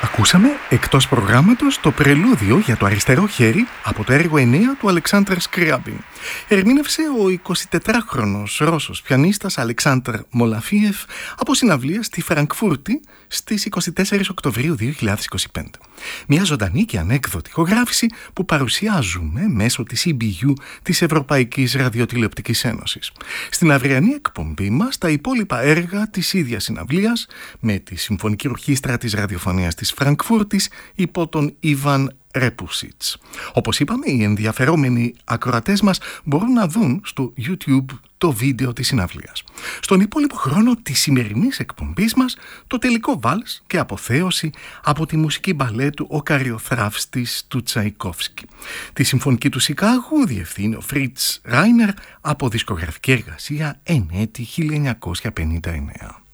Ακούσαμε εκτός προγράμματος το πρελούδιο για το αριστερό χέρι από το έργο 9 του Αλεξάνδρ Σκριάμπιν. Ερμήνευσε ο 24χρονος Ρώσος πιανίστας Αλεξάνδρ Μολαφίεφ από συναυλία στη Φραγκφούρτη στις 24 Οκτωβρίου 2025. Μια ζωντανή και ανέκδοτη ηχογράφηση που παρουσιάζουμε μέσω της EBU της Ευρωπαϊκής Ραδιοτηλεοπτικής Ένωσης. Στην αυριανή εκπομπή μας τα υπόλοιπα έργα της ίδιας συναυλίας με τη Συμφωνική Ορχήστρα της Ραδιοφωνίας της Φραγκφούρτης υπό τον Ιβάν Ρεπούσιτς. Όπως είπαμε, οι ενδιαφερόμενοι ακροατές μας μπορούν να δουν στο YouTube το βίντεο της συναυλίας. Στον υπόλοιπο χρόνο της σημερινής εκπομπής μας, το τελικό βάλς και αποθέωση από τη μουσική μπαλέτου «Ο Καριοθράφστης» του Τσαϊκόφσκι. Τη συμφωνική του Σικάγου διευθύνει ο Φρίτς Ράινερ από δισκογραφική εργασία εν έτη 1959.